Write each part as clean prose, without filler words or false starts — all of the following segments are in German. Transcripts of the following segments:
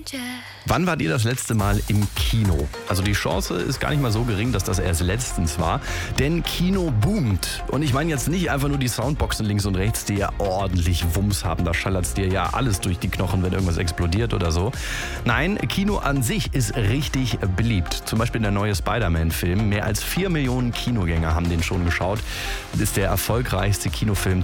Wann wart ihr das letzte Mal im Kino? Also die Chance ist gar nicht mal so gering, dass das erst letztens war. Denn Kino boomt. Und ich meine jetzt nicht einfach nur die Soundboxen links und rechts, die ja ordentlich Wumms haben. Da schallert es dir ja alles durch die Knochen, wenn irgendwas explodiert oder so. Nein, Kino an sich ist richtig beliebt. Zum Beispiel der neue Spider-Man-Film. Mehr als 4 Millionen Kinogänger haben den schon geschaut. Das ist der erfolgreichste Kinofilm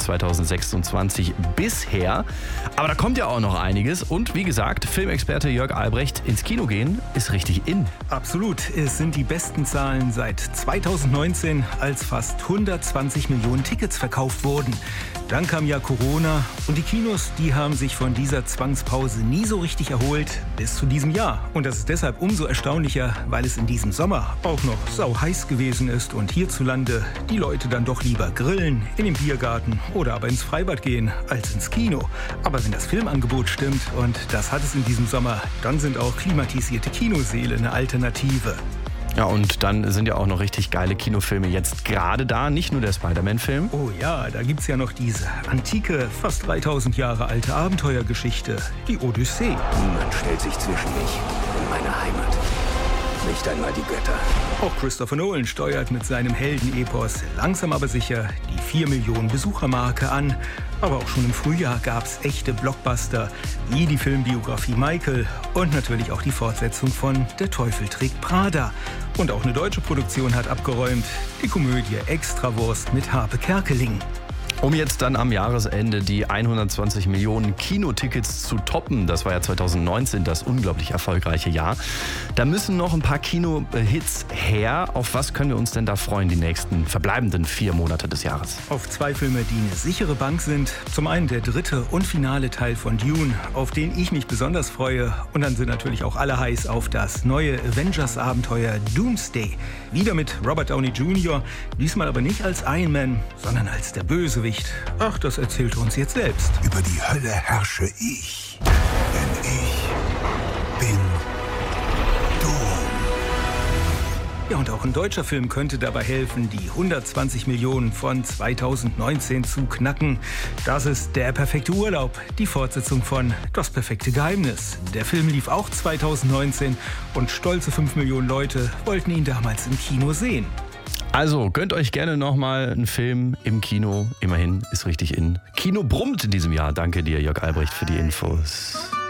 2026 bisher. Aber da kommt ja auch noch einiges. Und wie gesagt, Filmexperte Jörg Albrecht, ins Kino gehen ist richtig in. Absolut. Es sind die besten Zahlen seit 2019, als fast 120 Millionen Tickets verkauft wurden. Dann kam ja Corona und die Kinos, die haben sich von dieser Zwangspause nie so richtig erholt bis zu diesem Jahr. Und das ist deshalb umso erstaunlicher, weil es in diesem Sommer auch noch sau heiß gewesen ist und hierzulande die Leute dann doch lieber grillen, in den Biergarten oder aber ins Freibad gehen als ins Kino. Aber wenn das Filmangebot stimmt, und das hat es in diesem Sommer, dann sind auch klimatisierte Kinosäle eine Alternative. Ja, und dann sind ja auch noch richtig geile Kinofilme jetzt gerade da, nicht nur der Spider-Man-Film. Oh ja, da gibt's ja noch diese antike, fast 3000 Jahre alte Abenteuergeschichte, die Odyssee. Niemand stellt sich zwischen mich und meine Heimat. Nicht einmal die Götter. Auch Christopher Nolan steuert mit seinem Heldenepos langsam aber sicher die 4 Millionen Besuchermarke an. Aber auch schon im Frühjahr gab's echte Blockbuster, wie die Filmbiografie Michael und natürlich auch die Fortsetzung von Der Teufel trägt Prada. Und auch eine deutsche Produktion hat abgeräumt, die Komödie Extrawurst mit Harpe Kerkeling. Um jetzt dann am Jahresende die 120 Millionen Kinotickets zu toppen, das war ja 2019 das unglaublich erfolgreiche Jahr, da müssen noch ein paar Kino-Hits her. Auf was können wir uns denn da freuen, die nächsten verbleibenden 4 Monate des Jahres? Auf 2 Filme, die eine sichere Bank sind. Zum einen der 3. und finale Teil von Dune, auf den ich mich besonders freue. Und dann sind natürlich auch alle heiß auf das neue Avengers-Abenteuer Doomsday. Wieder mit Robert Downey Jr., diesmal aber nicht als Iron Man, sondern als der Bösewicht. Ach, das erzählt uns jetzt selbst. Über die Hölle herrsche ich, denn ich bin Doom. Ja, und auch ein deutscher Film könnte dabei helfen, die 120 Millionen von 2019 zu knacken. Das ist Der perfekte Urlaub, die Fortsetzung von Das perfekte Geheimnis. Der Film lief auch 2019 und stolze 5 Millionen Leute wollten ihn damals im Kino sehen. Also gönnt euch gerne nochmal einen Film im Kino. Immerhin ist richtig in. Kino brummt in diesem Jahr. Danke dir, Jörg Albrecht, für die Infos.